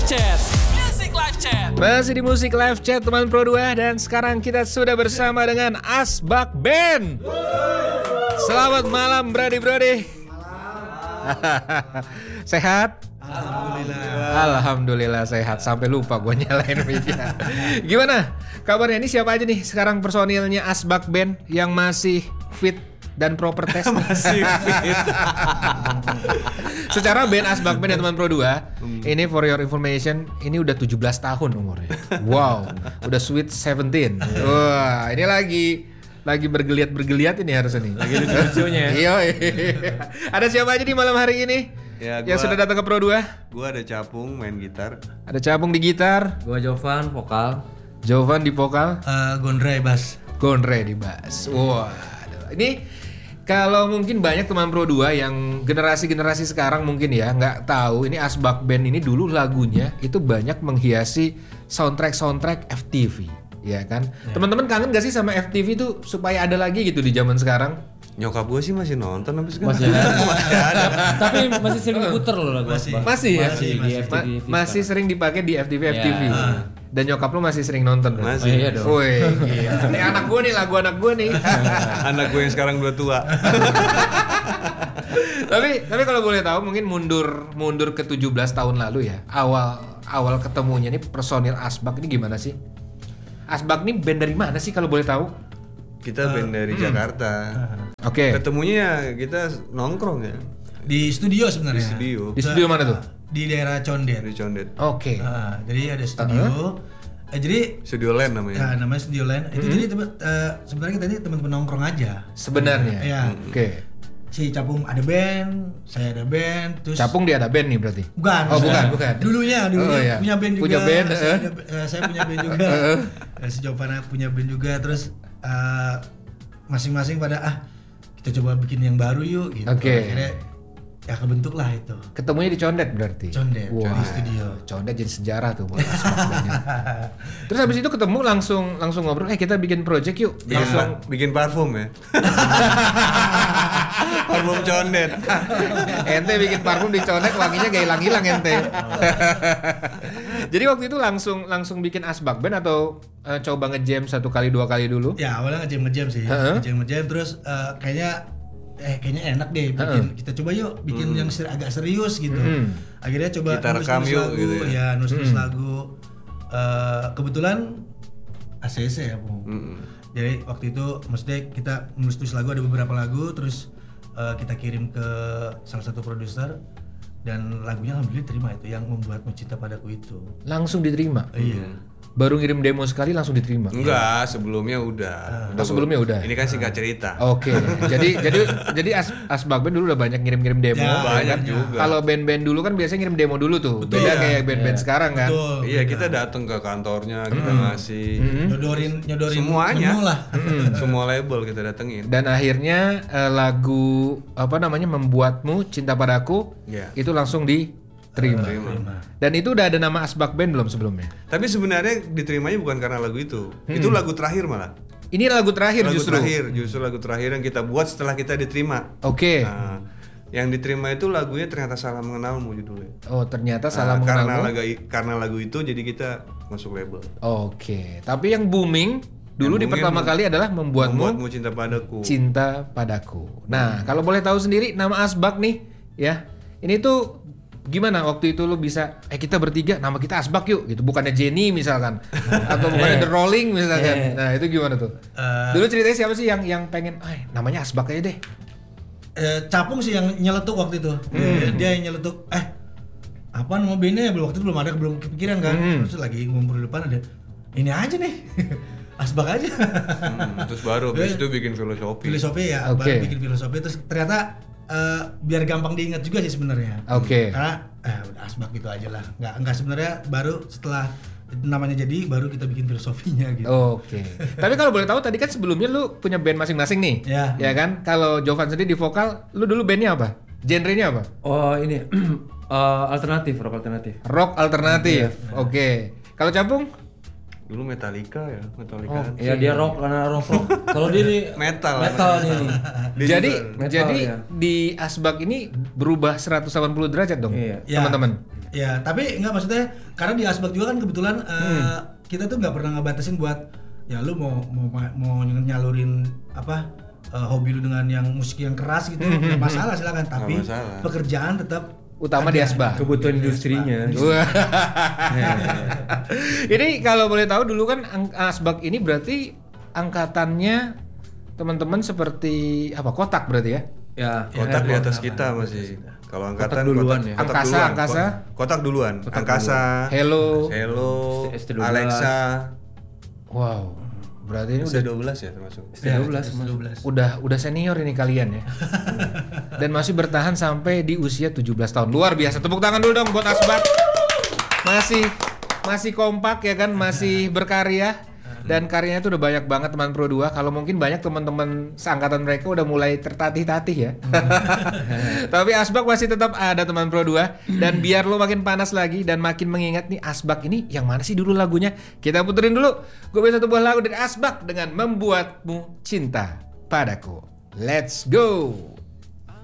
Chat. Music Live Chat. Masih di Musik Live Chat teman Pro 2 dan sekarang kita sudah bersama dengan Asbak Band. Selamat malam Brody. Sehat? Alhamdulillah sehat. Sampai lupa gue nyalain media. Gimana kabarnya? Ini siapa aja nih sekarang personilnya Asbak Band yang masih fit dan proper test? Masih fit. Secara band Asbak Band ya teman Pro 2, ini for your information, ini udah 17 tahun umurnya. Wow, udah sweet 17. Wah, ini lagi bergeliat ini harusnya nih. Lagi lucu-lucunya. Iya. Ada siapa aja di malam hari ini? Ya, yang sudah datang ke Pro 2? Gua ada Capung main gitar. Ada Capung di gitar, Gua Jovan vokal. Jovan di vokal, Gondre bass. Gondre di bass. Wah, ini kalau mungkin banyak teman Pro 2 yang generasi sekarang mungkin ya nggak tahu ini Asbak Band ini dulu lagunya itu banyak menghiasi soundtrack FTV, ya kan? Teman-teman kangen gak sih sama FTV tuh supaya ada lagi gitu di zaman sekarang? Nyokap gua sih masih nonton sampai sekarang. Masih ada. Tapi masih sering diputer loh lagu Asbak. Masih ya? Di FTV. Masih sering dipakai di FTV. Dan nyokap lu masih sering nonton kan? Masih. Oh, iya dong. Woi, gila. Ini anak gue nih, lagu anak gue nih. Anak gue yang sekarang udah tua. tapi kalau boleh tahu mungkin mundur ke 17 tahun lalu ya. Awal ketemunya nih personil Asbak ini gimana sih? Asbak ini band dari mana sih kalau boleh tahu? Kita band dari Jakarta. Oke. Ketemunya kita nongkrong ya Di studio sebenarnya. Di studio mana tuh? Di daerah Condet. di Condet. Oke. Jadi ada studio. Jadi Studio Land namanya. namanya Studio Land. Itu jadi sebenarnya kita ini teman-teman nongkrong aja. Sebenarnya. Iya. Oke. Si Capung ada band, saya ada band, terus Capung dia ada band nih berarti. bukan. Oh, bukan. Dulunya Oh, iya. punya band juga. Punya band, Saya punya band juga. Si Jovana punya band juga. Terus masing-masing pada kita coba bikin yang baru yuk gitu. Oke. Akhirnya ya kebentuk lah itu. Ketemunya di Condet berarti. Condet, Wah, di studio. Condet jadi sejarah tuh buat Asbak Bandnya. Terus habis itu ketemu langsung ngobrol, kita bikin project yuk. Langsung Bikin parfum ya. Parfum Condet. ente bikin parfum di Condet wanginya gak hilang-hilang ente. Jadi waktu itu langsung bikin Asbak Band atau coba nge-jam 1 kali 2 kali dulu? Ya awalnya ngejam sih, ngejam terus kayaknya enak deh bikin, kita coba yuk bikin yang agak serius gitu. Akhirnya coba Kita rekam nulis yuk, lagu, gitu ya. nulis lagu. Kebetulan ACC ya Bu. Jadi waktu itu maksudnya kita nulis lagu, ada beberapa lagu, terus kita kirim ke salah satu produser dan lagunya alhamdulillah terima, itu yang membuatmu cinta padaku itu. Langsung diterima? Iya. Baru ngirim demo sekali langsung diterima? Enggak, sebelumnya udah. Sebelumnya udah? Ini kan singkat cerita. Oke. Jadi Asbak Band dulu udah banyak ngirim demo. Ya, banyak kan? juga. Kalau band-band dulu kan biasanya ngirim demo dulu tuh. Betul, Beda ya. kayak band-band sekarang kan. Betul. Iya, kita datang ke kantornya, kita ngasih Nyodorin semuanya. menu lah. Semua label kita datengin. Dan akhirnya lagu Membuatmu Cinta Padaku Iya. itu langsung diterima. Dan itu udah ada nama Asbak Band belum sebelumnya? Tapi sebenarnya diterimanya bukan karena lagu itu. Itu lagu terakhir malah. Ini lagu terakhir justru. Justru lagu terakhir yang kita buat setelah kita diterima. Oke. Nah, yang diterima itu lagunya ternyata Salah Mengenalmu judulnya. Oh, ternyata Salah Karena Mengenalmu. karena lagu itu jadi kita masuk label. Oke. Tapi yang booming dulu di pertama kali adalah Membuatmu Cinta Padaku. Cinta Padaku. Nah, kalau boleh tahu sendiri nama Asbak nih, ya. Ini tuh gimana waktu itu lu bisa kita bertiga nama kita Asbak yuk gitu, bukannya Jenny misalkan atau bukannya The Rolling misalkan. Nah, itu gimana tuh? Dulu ceritanya siapa sih yang pengen namanya Asbak aja deh? Capung sih yang nyeletuk waktu itu. Dia yang nyeletuk apa nama bandnya waktu itu belum kepikiran kan. Terus lagi ngumpul di depan ada ini aja nih. Asbak aja. Terus baru habis itu bikin filosofi. Ya, baru bikin filosofi terus ternyata biar gampang diingat juga sih sebenarnya. Oke. Karena udah Asbak gitu aja lah. Enggak sebenarnya baru setelah namanya jadi baru kita bikin filosofinya gitu. Oke. Tapi kalau boleh tahu tadi kan sebelumnya lu punya band masing-masing nih. Ya. Ya kan? Kalau Jovan sendiri di vokal, lu dulu bandnya apa? Genrenya apa? Oh ini alternatif, rock alternatif. Rock alternatif. Oke. Kalau Capung? Dulu Metallica ya, Iya dia rock karena rock. Kalau dia di metal nih. Jadi metal, ya. di Asbak ini berubah 180 derajat dong, Iya. teman-teman. Ya, tapi enggak maksudnya karena di Asbak juga kan kebetulan kita tuh nggak pernah ngebatasin buat ya lu mau nyalurin apa hobi lu dengan yang musik yang keras gitu nggak masalah silakan, tapi masalah. pekerjaan tetap Utama di ada. Asbak. Kebutuhan industrinya. Wah. Ini kalau boleh tahu dulu kan Asbak ini berarti angkatannya teman-teman seperti apa? Kotak berarti ya? Ya, Kotak di atas kita masih. Kalau angkatan duluan kotak, ya. kotak Angkasa, duluan. angkasa. Kotak duluan. Angkasa. Hello. Hello. ST12. Alexa. Wow. Berarti ini udah ST12 ya termasuk. Ya, 12. udah senior ini kalian ya. Dan masih bertahan sampai di usia 17 tahun. Luar biasa. Tepuk tangan dulu dong buat Asbak. Masih kompak ya kan, masih berkarya. Dan karyanya itu udah banyak banget teman Pro 2. Kalau mungkin banyak teman-teman seangkatan mereka udah mulai tertatih-tatih ya. Tapi Asbak masih tetap ada teman Pro 2. Dan biar lo makin panas lagi dan makin mengingat nih Asbak ini yang mana sih dulu lagunya, kita puterin dulu. Gue punya satu buah lagu dari Asbak dengan Membuatmu Cinta Padaku. Let's go.